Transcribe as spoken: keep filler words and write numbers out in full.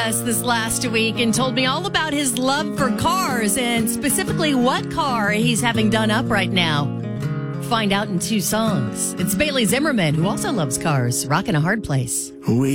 us this last week and told me all about his love for cars and specifically what car he's having done up right now. Find out in two songs. It's Bailey Zimmerman, who also loves cars, rocking a hard place. We